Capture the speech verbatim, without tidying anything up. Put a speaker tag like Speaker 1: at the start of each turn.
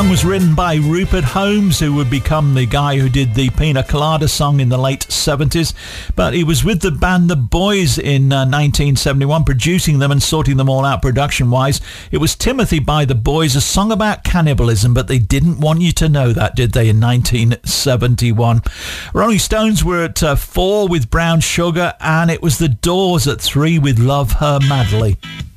Speaker 1: song was written by Rupert Holmes, who would become the guy who did the Pina Colada song in the late seventies. But he was with the band The Boys in uh, nineteen seventy-one, producing them and sorting them all out production-wise. It was Timothy by The Boys, a song about cannibalism, but they didn't want you to know that, did they, in nineteen seventy-one? Rolling Stones were at uh, four with Brown Sugar, and it was The Doors at three with Love Her Madly.